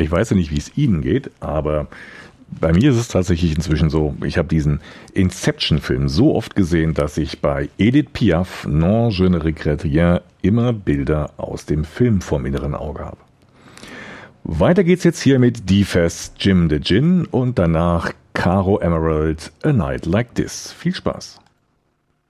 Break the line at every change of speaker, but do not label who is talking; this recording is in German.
Ich weiß ja nicht, wie es Ihnen geht, aber bei mir ist es tatsächlich inzwischen so, ich habe diesen Inception-Film so oft gesehen, dass ich bei Edith Piaf, Non, je ne regrette rien, immer Bilder aus dem Film vorm inneren Auge habe. Weiter geht's jetzt hier mit D-Fest, Jim the Gin und danach Caro Emerald, A Night Like This. Viel Spaß!